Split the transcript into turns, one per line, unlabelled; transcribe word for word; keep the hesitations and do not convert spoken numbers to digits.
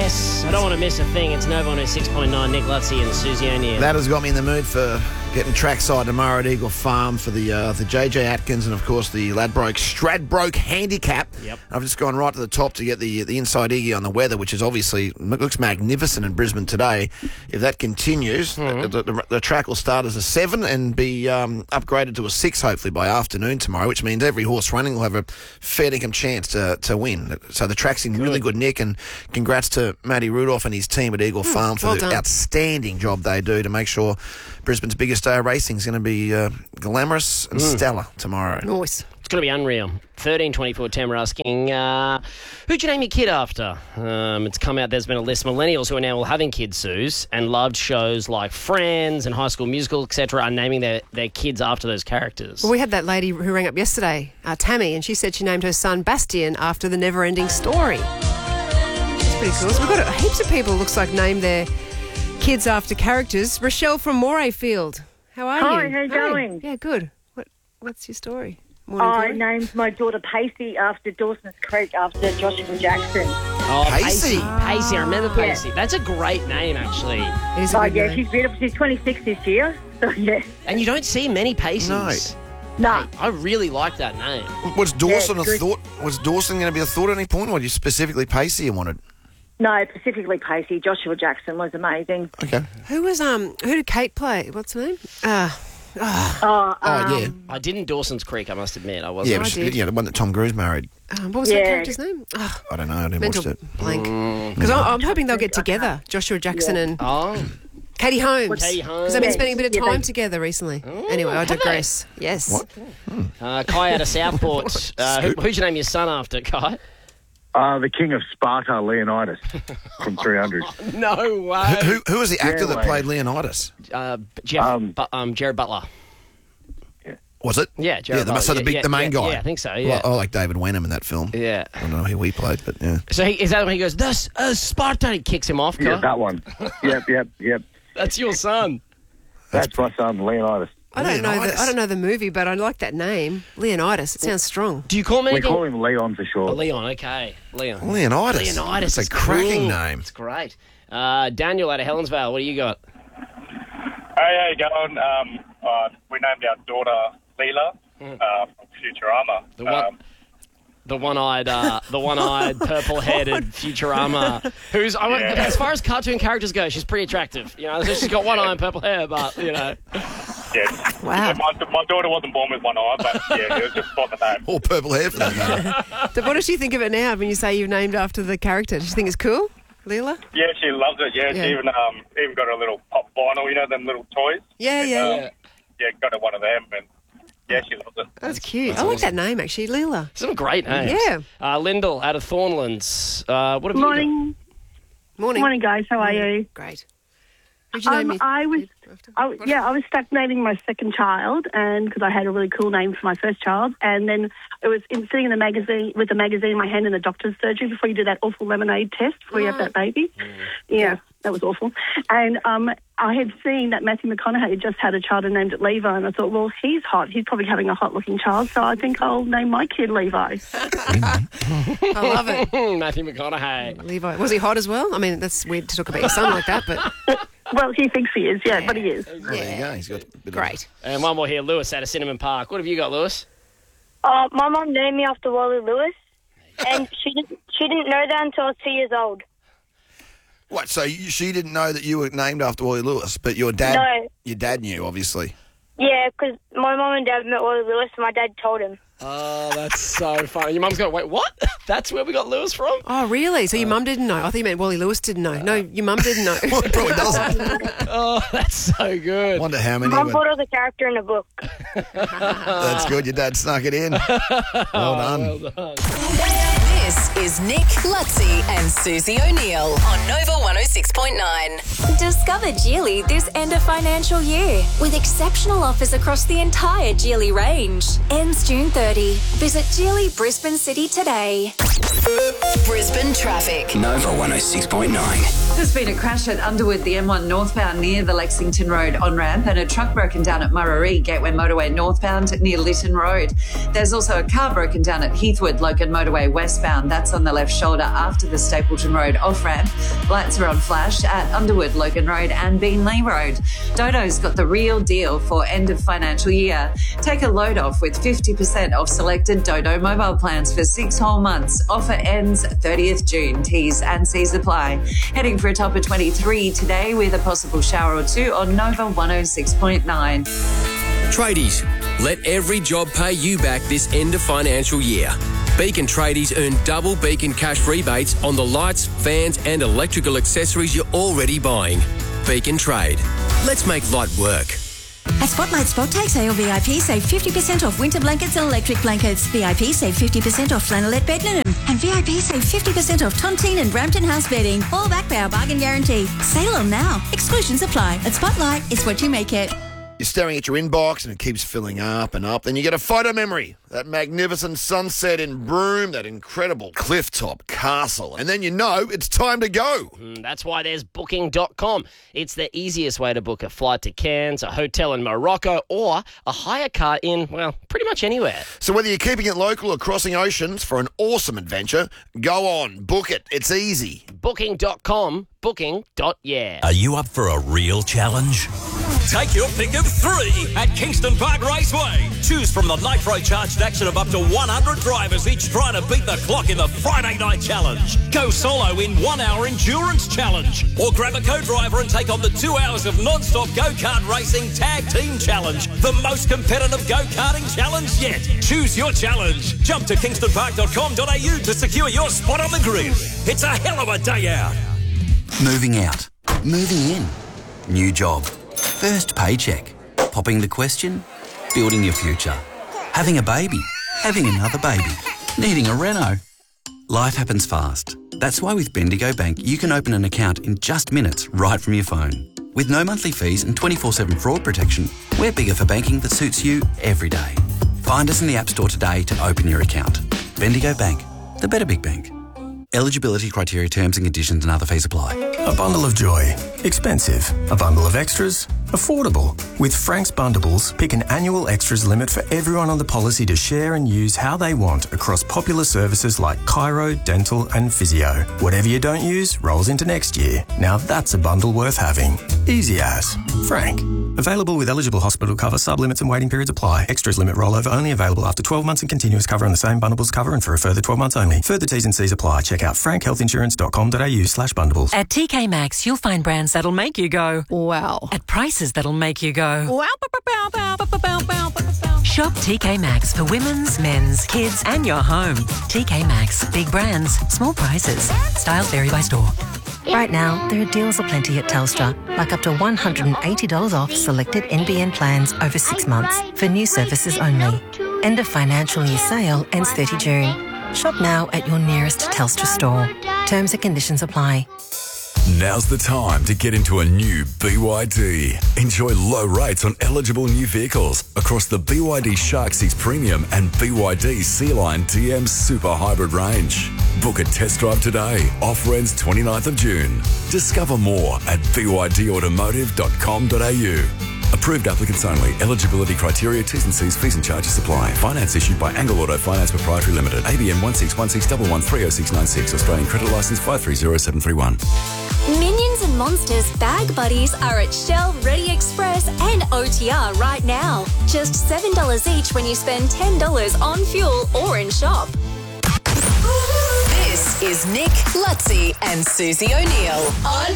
Yes, I don't want to miss a thing. It's Nova one oh six point nine, Nick Lutzy and Susie O'Neill.
That has got me in the mood for getting trackside tomorrow at Eagle Farm for the uh, the J J Atkins and, of course, the Ladbroke Stradbroke Handicap.
Yep.
I've just gone right to the top to get the the inside Iggy on the weather, which is obviously looks magnificent in Brisbane today. If that continues, mm-hmm. the, the, the track will start as a seven and be um, upgraded to a six, hopefully, by afternoon tomorrow, which means every horse running will have a fair dinkum chance to, to win. So the track's in good. really good nick, and congrats to Matty Rudolph and his team at Eagle mm, Farm for well the done. outstanding job they do to make sure Brisbane's biggest day of racing is going to be uh, glamorous and mm. stellar tomorrow.
Nice. It's going to be unreal. thirteen twenty-four, Tam, we're asking, uh, who'd you name your kid after? Um, it's come out, there's been a list. Millennials who are now all having kids, Suze, and loved shows like Friends and High School Musical, et cetera, are naming their, their kids after those characters.
Well, we had that lady who rang up yesterday, uh, Tammy, and she said she named her son Bastian after the Never-Ending Story. That's pretty cool. So we've got heaps of people, looks like, name their kids after characters. Rochelle from Morayfield. How are
Hi,
you?
how you going?
Yeah, good. What What's your story?
I named my daughter Pacey after Dawson's Creek after Joshua Jackson.
Oh, Pacey.
Pacey.
Pacey, I remember Pacey. Yeah. That's a great name, actually.
It is a
oh,
good
yeah,
name.
she's beautiful. She's twenty-six this year, so yeah.
And you don't see many Paceys.
No.
I really like that name.
Was Dawson
Yeah,
a
good.
thought? Was Dawson going to be a thought at any point, or were you specifically Pacey you wanted?
No, specifically Pacey. Joshua Jackson was amazing.
Okay.
Who was um? Who did Kate play? What's her name? Uh, uh,
Oh,
Oh,
um,
yeah.
I didn't Dawson's Creek, I must admit. I wasn't.
Yeah,
I
it was,
did.
yeah, the one that Tom Cruise married.
um, what was
Yeah.
that character's name? Oh,
I don't know. I didn't
mental
watch it.
blank. Because I'm hoping they'll get together, Joshua Jackson
Yeah.
and
Oh.
Katie Holmes.
Katie Holmes.
Because they've been
Yeah.
spending a bit of
Yeah,
time
they-
together recently. Anyway, I
have they?
digress. Yes.
What?
Uh, Kai out of Southport. uh, who, who'd you name your son after, Kai?
Uh, the king of Sparta, Leonidas, from three hundred.
No
Who,
way.
who, who was the actor
Yeah,
that
like-
played Leonidas?
Uh, Jeff,
Um,
Bu- um, Jared Butler.
Was it?
Yeah, Jared
Yeah, the,
Butler.
so the, big,
Yeah,
the main
yeah,
guy.
yeah, I think so, yeah.
Well, I like David Wenham in that film.
Yeah.
I don't know who he played, but yeah.
So he, is that when he goes, this is Sparta? He kicks him off, Kai?
Yeah, that one. Yep, yep, yep.
That's your son.
That's my son, Leonidas.
I don't know. The,
Leonidas.
I don't know the movie, but I like that name, Leonidas. It sounds strong.
Do you call him
We
anything?
call him Leon for
Oh,
short.
Leon, okay. Leon.
Leonidas.
Leonidas
That's
is
a cracking
cool.
name.
It's great. Uh, Daniel out of Helensvale, what do you got?
Hey, how you going? Um, uh, we named our daughter Leela uh, from Futurama.
The one,
Um,
the one-eyed, uh, the one-eyed, purple-headed Futurama. Who's, I want,
Yeah.
as far as cartoon characters go, she's pretty attractive. You know, she's got one eye and purple hair, but you know,
yeah.
Wow.
My, my daughter wasn't born with one eye, but yeah, it was just for the name.
All purple hair for that matter.
So what does she think of it now when you say you've named after the character? Does she think it's cool, Leela?
Yeah, she loves it. Yeah,
Yeah.
she even um even got a little pop vinyl, you know, them little toys.
Yeah,
And,
yeah,
um,
yeah.
Yeah, got her one of them, and yeah, she loves it.
That's cute. I like that name, actually, Leela.
some great names.
Yeah.
Uh, Lyndall out of Thornlands. Uh, what have you
Morning,
Morning.
morning, guys. How are you?
Great. Who'd you name
Um,
me?
I was, I, yeah, I was stuck naming my second child, and because I had a really cool name for my first child, and then it was in, sitting in the magazine with the magazine in my hand in the doctor's surgery before you do that awful lemonade test before you have that baby. Yeah, that was awful. And um, I had seen that Matthew McConaughey had just had a child and named it Levi, and I thought, well, he's hot. He's probably having a hot-looking child, so I think I'll name my kid Levi.
I love it.
got? Matthew McConaughey.
Levi. Was he hot as well? I mean, that's weird to talk about your son like that, but
Well, he thinks he is, yeah, but he is.
There you go. He's got a bit of-
great.
And one more here, Lewis out of Cinnamon Park. What have you got, Lewis?
Uh, my mum named me after Wally Lewis, and she didn't, she didn't know that until I was two years old.
What? So you, she didn't know that you were named after Wally Lewis, but your dad,
No.
your dad knew, obviously.
Yeah, because my mum and dad met Wally Lewis, and my dad told him.
Oh, that's so funny. Your mum's going, wait, what? That's where we got Lewis from?
Oh, really? So your mum didn't know? I thought you meant Wally Lewis didn't know. No, your mum didn't know.
Well, it probably doesn't.
Oh, that's so good.
Wonder how many.
Mum
would-
bought all the character in the book.
That's good. Your dad snuck it in. Well done.
This is Nick Lutzy and Susie O'Neill on Nova one oh six point nine.
Discover Geely this end of financial year with exceptional offers across the entire Geely range. Ends June thirtieth. Visit Geely Brisbane City today.
Brisbane traffic.
Nova one oh six point nine.
There's been a crash at Underwood, the M one northbound near the Lexington Road on-ramp, and a truck broken down at Murarrie, Gateway Motorway northbound near Lytton Road. There's also a car broken down at Heathwood, Logan Motorway westbound. That's on the left shoulder after the Stapleton Road off-ramp. Lights are on flash at Underwood, Logan Road and Beenleigh Road. Dodo's got the real deal for end of financial year. Take a load off with fifty percent off selected Dodo mobile plans for six whole months. Offer ends thirtieth June. T's and C's apply. Heading for a top of twenty-three today with a possible shower or two on Nova one oh six point nine.
Tradies, let every job pay you back this end of financial year. Beacon Tradies earn double Beacon cash rebates on the lights, fans and electrical accessories you're already buying. Beacon Trade. Let's make light work.
At Spotlight Spot Take Sale, V I P save fifty percent off winter blankets and electric blankets. V I P save fifty percent off flannelette bed linen. And V I P save fifty percent off Tontine and Brampton House bedding. All backed by our bargain guarantee. Sale on now. Exclusions apply. At Spotlight, it's what you make it.
You're staring at your inbox and it keeps filling up and up. Then you get a photo memory. That magnificent sunset in Broome, that incredible clifftop castle. And then you know it's time to go.
Mm, that's why there's booking dot com. It's the easiest way to book a flight to Cairns, a hotel in Morocco, or a hire car in, well, pretty much anywhere.
So whether you're keeping it local or crossing oceans for an awesome adventure, go on, book it. It's easy.
booking dot com, booking dot yeah.
Are you up for a real challenge? Take your pick of three at Kingston Park Raceway. Choose from the nitro-charged action of up to one hundred drivers, each trying to beat the clock in the Friday Night Challenge. Go solo in one-hour endurance challenge. Or grab a co-driver and take on the two hours of non-stop go-kart racing tag team challenge. The most competitive go-karting challenge yet. Choose your challenge. Jump to kingston park dot com dot a u to secure your spot on the grid. It's a hell of a day out.
Moving out. Moving in. New job. First paycheck. Popping the question. Building your future. Having a baby. Having another baby. Needing a reno. Life happens fast. That's why with Bendigo Bank, you can open an account in just minutes right from your phone. With no monthly fees and twenty-four seven fraud protection, we're bigger for banking that suits you every day. Find us in the App Store today to open your account. Bendigo Bank, the better big bank. Eligibility criteria, terms and conditions and other fees apply.
A bundle of joy. Expensive. A bundle of extras. Affordable. With Frank's Bundables, pick an annual extras limit for everyone on the policy to share and use how they want across popular services like chiro, dental and physio. Whatever you don't use rolls into next year. Now that's a bundle worth having. Easy as. Frank. Available with eligible hospital cover, sub-limits and waiting periods apply. Extras limit rollover only available after twelve months and continuous cover on the same bundles cover and for a further twelve months only. Further T's and C's apply. Check out frank health insurance dot com dot a u slash bundles.
At T K Maxx, you'll find brands that'll make you go,
wow.
At prices that'll make you go,
wow.
Shop T K Maxx for women's, men's, kids and your home. T K Maxx. Big brands, small prices. Styles vary by store.
Right now, there are deals aplenty at Telstra, like up to one hundred eighty dollars off selected N B N plans over six months for new services only. End of financial year sale ends thirty June. Shop now at your nearest Telstra store. Terms and conditions apply.
Now's the time to get into a new B Y D. Enjoy low rates on eligible new vehicles across the B Y D Shark six Premium and B Y D Sea Line D M Super Hybrid range. Book a test drive today. Offer ends twenty-ninth of June. Discover more at b y d automotive dot com dot a u. Approved applicants only. Eligibility criteria, T's and C's, fees and charges apply. Finance issued by Angle Auto Finance Proprietary Limited. A B N one six one six one one three oh six nine six. Australian credit licence five three zero seven three one.
Minions and Monsters Bag Buddies are at Shell, Ready Express and O T R right now. Just seven dollars each when you spend ten dollars on fuel or in shop.
This is Nick, Lutzi and Susie O'Neill on